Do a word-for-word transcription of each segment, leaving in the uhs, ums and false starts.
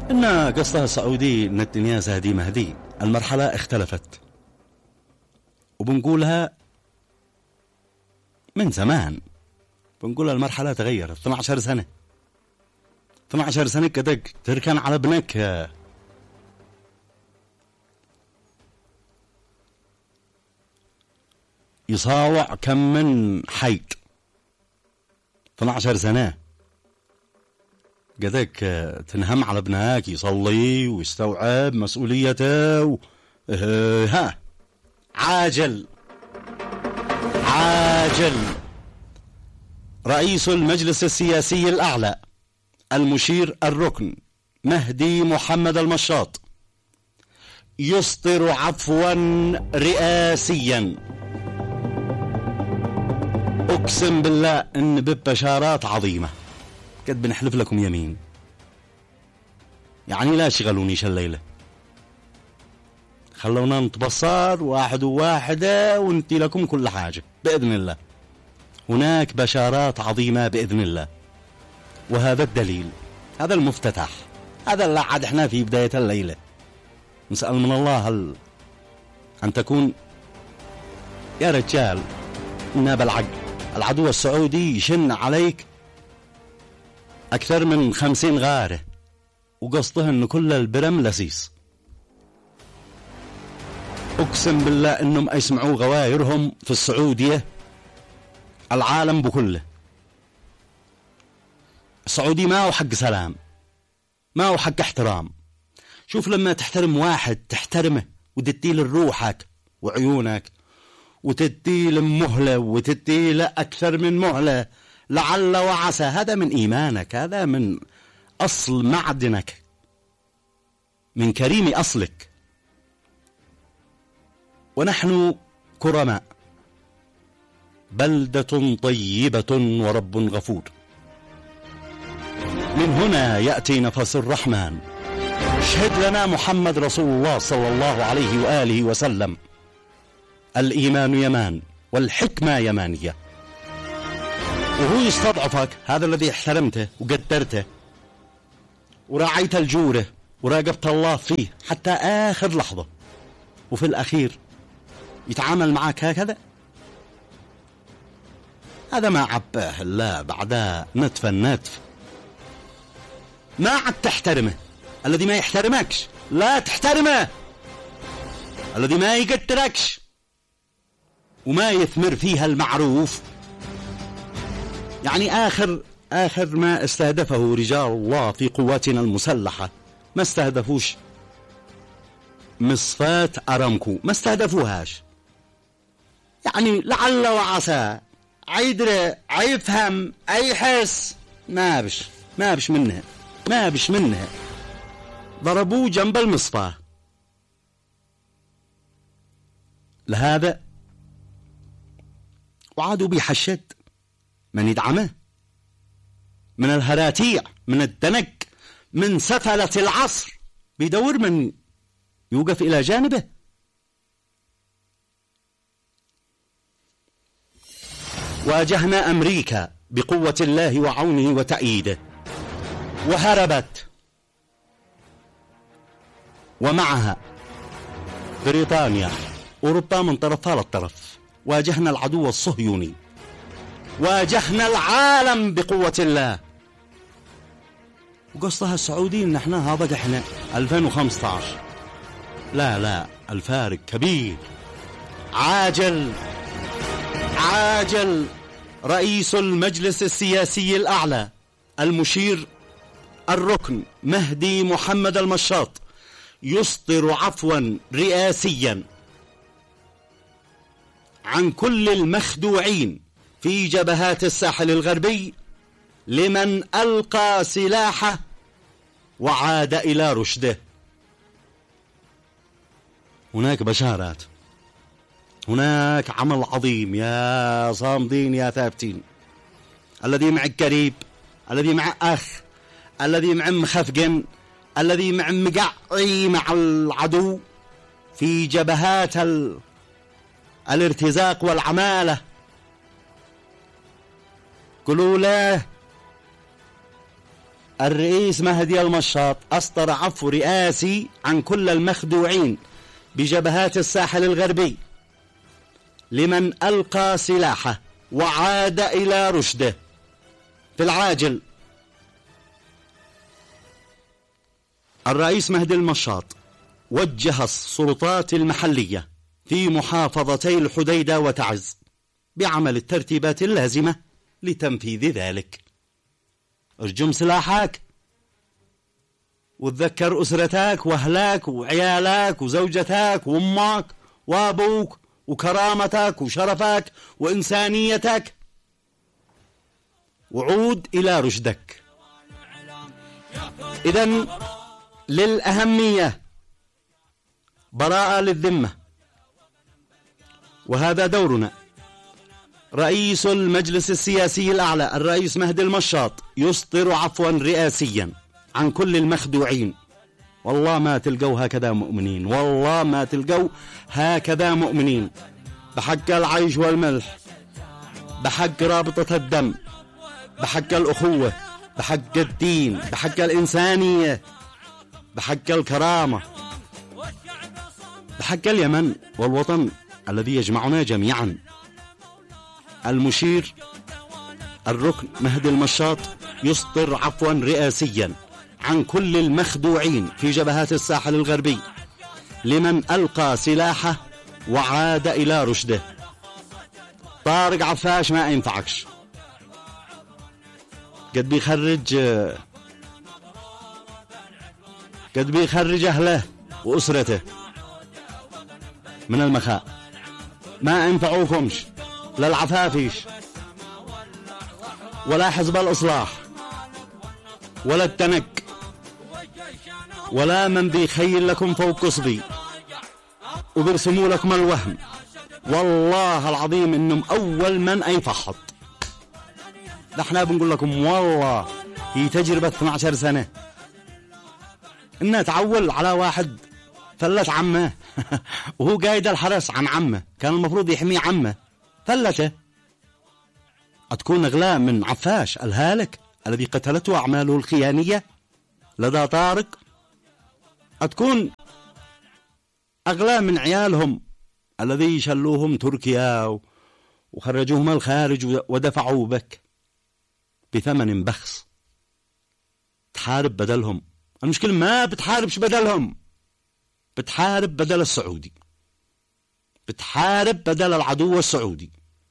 إن قصة السعودي إن الدنيا زهدي مهدي، المرحلة اختلفت وبنقولها من زمان، بنقولها المرحلة تغيرت. اثنتا عشرة سنة اثنتا عشرة سنة كدك تركن على ابنك يصاوع كم من حيد. اثنتا عشرة سنة قدك تنهم على ابنك يصلي ويستوعب مسؤوليته و... ها عاجل عاجل رئيس المجلس السياسي الأعلى المشير الركن مهدي محمد المشاط يصدر عفوا رئاسيا. أقسم بالله إن ببشارات عظيمة، قد بنحلف لكم يمين، يعني لا شغلونيش الليلة، خلونا نتبصر واحد وواحدة ونتي لكم كل حاجة بإذن الله. هناك بشارات عظيمة بإذن الله، وهذا الدليل، هذا المفتتح، هذا اللي عاد احنا في بداية الليلة. نسأل من الله هل أن تكون يا رجال ناب العقل. العدو السعودي يشن عليك أكثر من خمسين غارة، وقصده أن كل البرم لسيس. أقسم بالله أنهم يسمعوا غوايرهم في السعودية، العالم بكله. السعودي ما هو حق سلام، ما هو حق احترام. شوف لما تحترم واحد تحترمه وتديله روحك وعيونك وتديله مهلة وتديله أكثر من مهلة لعل وعسى، هذا من إيمانك، هذا من أصل معدنك، من كريم أصلك. ونحن كرماء، بلدة طيبة ورب غفور. من هنا يأتي نفس الرحمن. اشهد لنا محمد رسول الله صلى الله عليه وآله وسلم: الإيمان يمان والحكمة يمانية. وهو يستضعفك، هذا الذي احترمته وقدرته ورعيت الجوره وراقبت الله فيه حتى آخر لحظة، وفي الأخير يتعامل معك هكذا، هذا ما عباه الله بعدها نتف النتف. ما عد تحترمه. الذي ما يحترمكش لا تحترمه، الذي ما يقدركش وما يثمر فيها المعروف. يعني آخر آخر ما استهدفه رجال الله في قواتنا المسلحة ما استهدفوش مصفات أرامكو، ما استهدفوهاش. يعني لعل وعسى عيدري عيفهم أي حس، ما بش ما بش منها ما بش منها ضربوه جنب المصفاة. لهذا وعادوا بيحشد من يدعمه، من الهراتيع، من الدنك، من سفلة العصر، بيدور من يوقف إلى جانبه. واجهنا أمريكا بقوة الله وعونه وتأييده وهربت، ومعها بريطانيا أوروبا من طرفها للطرف. واجهنا العدو الصهيوني، واجهنا العالم بقوة الله. وقصتها السعودي ان احنا هذا احنا ألفين وخمسة عشر، لا لا الفارق كبير. عاجل عاجل رئيس المجلس السياسي الأعلى المشير الركن مهدي محمد المشاط يصدر عفوا رئاسيا عن كل المخدوعين في جبهات الساحل الغربي لمن ألقى سلاحه وعاد إلى رشده. هناك بشارات، هناك عمل عظيم يا صامدين يا ثابتين. الذي معك قريب، الذي مع أخ، الذي مع مخفقن، الذي مع مقعي مع العدو في جبهات ال... الارتزاق والعمالة، قولوا له الرئيس مهدي المشاط أصدر عفو رئاسي عن كل المخدوعين بجبهات الساحل الغربي لمن ألقى سلاحه وعاد إلى رشده في العاجل. الرئيس مهدي المشاط وجه السلطات المحلية في محافظتي الحديدة وتعز بعمل الترتيبات اللازمة لتنفيذ ذلك. ارجم سلاحك وتذكر أسرتك وأهلك وعيالك وزوجتك وأمك وأبوك وكرامتك وشرفك وإنسانيتك، وعود إلى رشدك. إذن للأهمية براءة للذمة، وهذا دورنا. رئيس المجلس السياسي الأعلى الرئيس مهدي المشاط يصدر عفوا رئاسيا عن كل المخدوعين. والله ما تلقوا هكذا مؤمنين، والله ما تلقوا هكذا مؤمنين، بحق العيش والملح، بحق رابطة الدم، بحق الأخوة، بحق الدين، بحق الإنسانية، بحق الكرامة، بحق اليمن والوطن الذي يجمعنا جميعا. المشير الركن مهدي المشاط يصدر عفوا رئاسيا عن كل المخدوعين في جبهات الساحل الغربي لمن ألقى سلاحه وعاد إلى رشده. طارق عفاش ما ينفعكش، قد بيخرج قد بيخرج أهله وأسرته من المخاء، ما ينفعوكمش لا العفافيش ولا حزب الإصلاح ولا التنك ولا من بيخيل لكم فوق صبي وبيرسموا لكم الوهم. والله العظيم إنهم أول من يفحط. نحن بنقول لكم والله هي تجربة اثنتي عشرة سنة إنه تعول على واحد فلت عمه وهو قايد الحرس عن عمه، كان المفروض يحمي عمه، فلته. أتكون أغلى من عفاش الهالك الذي قتلته أعماله الخيانية لدى طارق؟ أتكون أغلى من عيالهم الذي شلوهم تركيا وخرجوهم الخارج ودفعوا بك بثمن بخس تحارب بدلهم؟ المشكلة ما بتحاربش بدلهم، بتحارب بدل السعودي، بتحارب بدل العدو السعودي،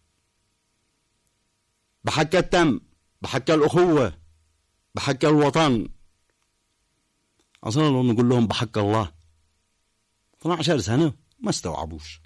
بحق التم، بحق الأخوة، بحق الوطن. أصلا لو نقول لهم بحق الله اثنتي عشرة سنة ما استوعبوش.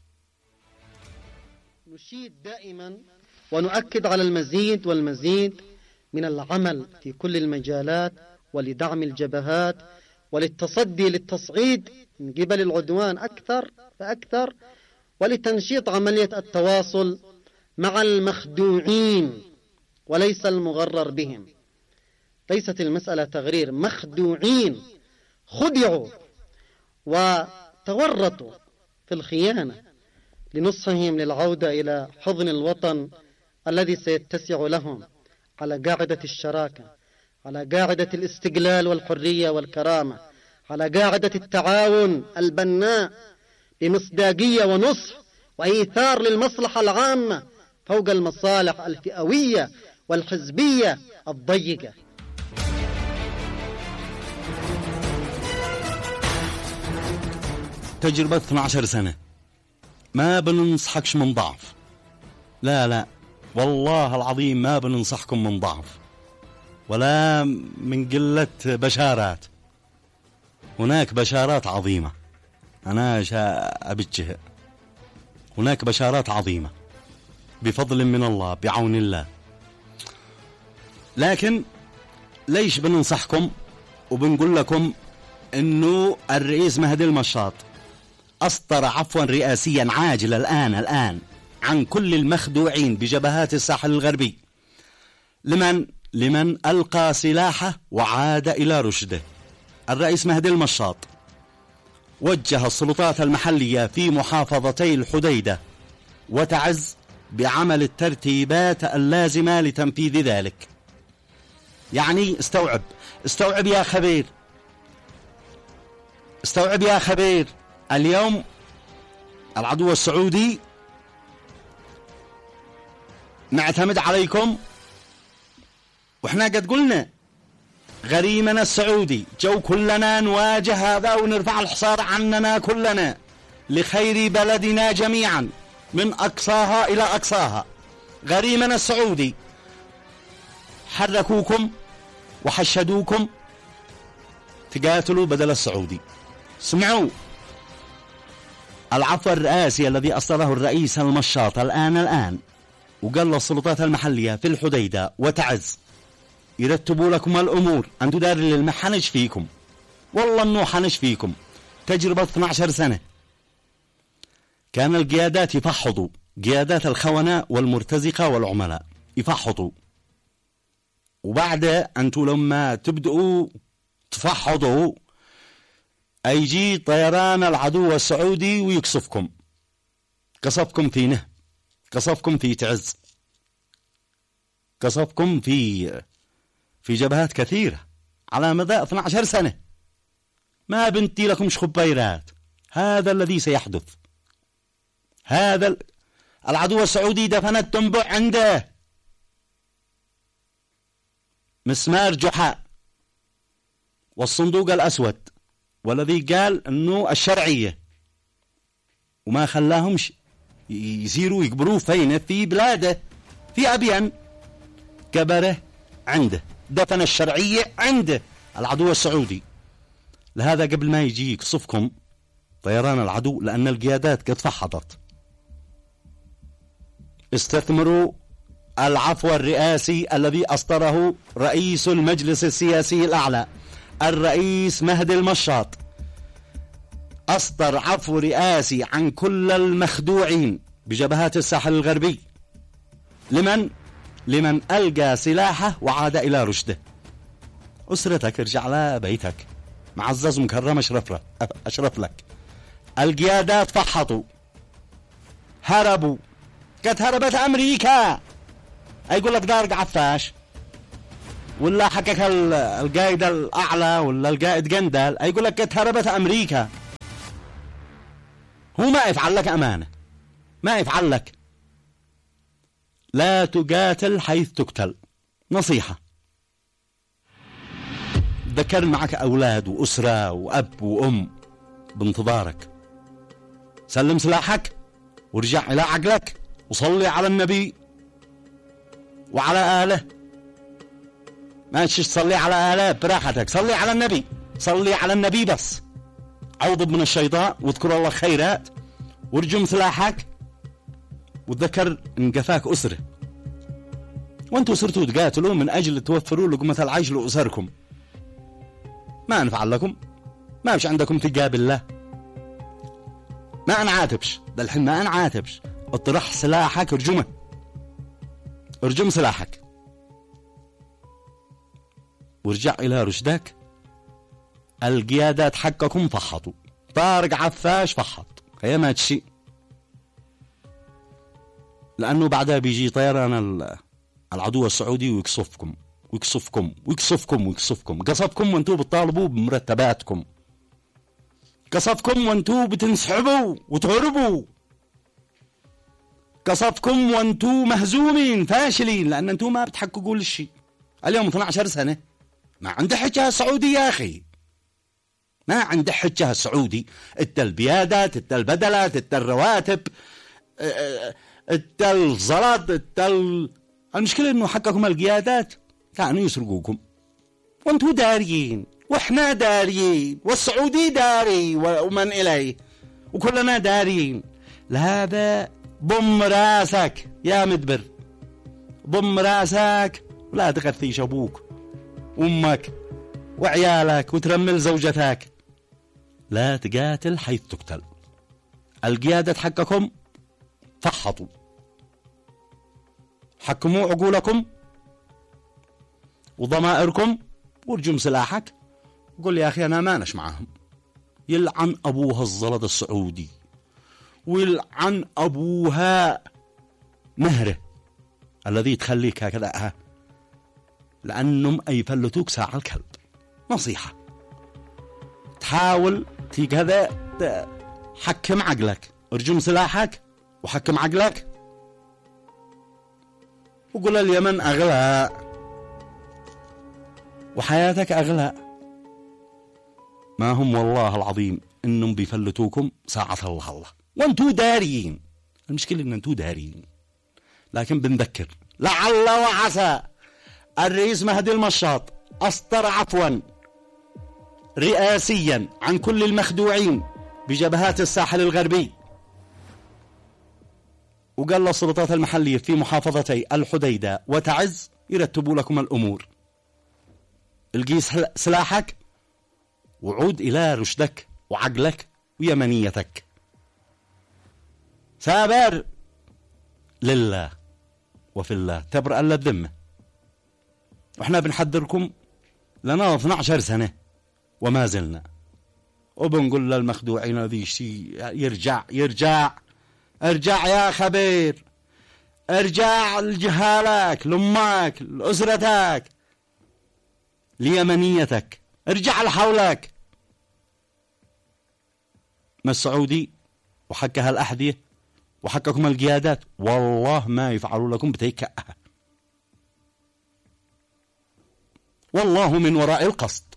نشيد دائما ونؤكد على المزيد والمزيد من العمل في كل المجالات ولدعم الجبهات وللتصدي للتصعيد من قبل العدوان أكثر فأكثر، ولتنشيط عملية التواصل مع المخدوعين وليس المغرر بهم. ليست المسألة تغرير، مخدوعين خدعوا وتورطوا في الخيانة لنصحهم للعودة إلى حضن الوطن الذي سيتسع لهم على قاعدة الشراكة، على قاعدة الاستقلال والحرية والكرامة، على قاعدة التعاون البناء بمصداقية ونصح وإيثار للمصلحة العامة فوق المصالح الفئوية والحزبية الضيقة. تجربة اثنتي عشرة سنة، ما بننصحكش من ضعف، لا لا والله العظيم ما بننصحكم من ضعف ولا من قلة بشارات. هناك بشارات عظيمة، أنا أبتشهق، هناك بشارات عظيمة بفضل من الله بعون الله. لكن ليش بننصحكم وبنقول لكم إنه الرئيس مهدي المشاط أصدر عفوا رئاسيا عاجلا الآن الآن عن كل المخدوعين بجبهات الساحل الغربي لمن لمن ألقى سلاحه وعاد إلى رشده. الرئيس مهدي المشاط وجه السلطات المحلية في محافظتي الحديدة وتعز بعمل الترتيبات اللازمة لتنفيذ ذلك. يعني استوعب، استوعب يا خبير، استوعب يا خبير. اليوم العدو السعودي نعتمد عليكم، واحنا قد قلنا غريمنا السعودي جو كلنا نواجه هذا ونرفع الحصار عننا كلنا لخير بلدنا جميعا من أقصاها إلى أقصاها. غريمنا السعودي حركوكم وحشدوكم تقاتلوا بدل السعودي. اسمعوا، العفو الرئاسي الذي أصدره الرئيس المشاط الآن الآن وقال للسلطات المحلية في الحديدة وتعز يرتبوا لكم الأمور، أن تداري للما حنش فيكم، والله أنه حنش فيكم. تجربة اثنتي عشرة سنة كان القيادات يفحطوا، قيادات الخونة والمرتزقة والعملاء يفحطوا، وبعد أنتوا لما تبدأوا تفحطوا أيجي طيران العدو السعودي ويقصفكم. قصفكم في نهب، قصفكم في تعز، قصفكم في في جبهات كثيرة على مدى اثنتي عشرة سنة. ما بنتي لكم خبيرات. هذا الذي سيحدث. هذا العدو السعودي دفن التنبع عنده مسمار جحا والصندوق الأسود، والذي قال أنه الشرعية، وما خلاهمش يسيروا يقبروه فين في بلاده في أبيان. كبره عنده، دفن الشرعية عنده العدو السعودي. لهذا قبل ما يجي يقصفكم طيران العدو، لأن القيادات قد فحطت. استثمروا العفو الرئاسي الذي أصدره رئيس المجلس السياسي الأعلى الرئيس مهدي المشاط. أصدر عفو رئاسي عن كل المخدوعين بجبهات الساحل الغربي. لمن؟ لمن ألقى سلاحه وعاد إلى رشده. أسرتك ارجع لبيتك معزز مكرم أشرف لك, أشرف لك. القيادات فحطوا، هربوا. قد هربت أمريكا. يقول لك دارق عفاش ولا حكك القائد الأعلى ولا القائد قندل، يقول لك قد هربت أمريكا. هو ما يفعل لك أمانة، ما يفعل لك. لا تقاتل حيث تقتل. نصيحة، ذكر معك أولاد وأسرة وأب وأم بانتظارك. سلم سلاحك وارجع إلى عقلك وصلي على النبي وعلى آله. ما تشش تصلي على آله براحتك، صلي على النبي، صلي على النبي بس. عوض من الشيطان واذكر الله خيرات وارجم سلاحك وتذكر ان قفاك أسرة، وانتوا صرتوا تقاتلوا من أجل توفروا لقمة العيش لأسركم. ما نفعل لكم، ما مش عندكم ثقة بالله. ما نعاتبش ده الحين، ما نعاتبش. اطرح سلاحك، ارجمه، ارجم سلاحك وارجع إلى رشدك. القيادات حقكم فحطوا. طارق عفاش فحط، هي ما تشي، لأنه بعدها بيجي طيران العدو السعودي ويقصفكم ويقصفكم ويقصفكم ويقصفكم. قصفكم وانتوا بتطالبوا بمرتباتكم، قصفكم وانتوا بتنسحبوا وتهربوا، قصفكم وانتوا مهزومين فاشلين لأن انتوا ما بتحققوا للشيء. اليوم اثنتي عشرة سنة ما عنده حجة السعودي يا أخي، ما عنده حجة السعودي. ادى البيادات، ادى البدلات، ادى الرواتب، ادى الزلط، ادى ال... المشكلة انه حقكم القيادات كانوا يسرقوكم وانتوا داريين واحنا داريين والسعودي داري ومن إليه وكلنا داريين. لهذا ضم راسك يا مدبر، ضم راسك ولا تغثيش أبوك وأمك وعيالك وترمل زوجتك. لا تقاتل حيث تقتل. القيادة حقكم فحطوا، حكموا عقولكم وضمائركم وارجم سلاحك وقول يا أخي أنا ما نش معهم. يلعن أبوها الزلط السعودي ويلعن أبوها مهره الذي تخليك هكذا، لأنهم أي فلتوك ساعة الكلب. نصيحة، تحاول تيجي هذا حكم عقلك، ارجم سلاحك وحكم عقلك وقول اليمن أغلى وحياتك أغلى. ما هم والله العظيم إنهم بيفلتوكم ساعة الله الله وانتو دارين. المشكلة إن انتو دارين، لكن بنذكر لعل وعسى الرئيس مهدي المشاط أصدر عفوا رئاسيا عن كل المخدوعين بجبهات الساحل الغربي، وقال للسلطات المحلية في محافظتي الحديدة وتعز يرتبوا لكم الأمور. القيس سلاحك وعود إلى رشدك وعقلك ويمنيتك. سابر لله وفي الله تبرأ للذمة. وإحنا بنحذركم لنا اثنتي عشرة سنة وما زلنا، وبنقول للمخدوعين هذه شيء يرجع يرجع ارجع يا خبير، ارجع لجهالك، لأمك، لأسرتك، ليمنيتك، ارجع لحولك. ما السعودي وحكها الأحذية وحككم القيادات والله ما يفعلوا لكم بتيكأها، والله من وراء القصد.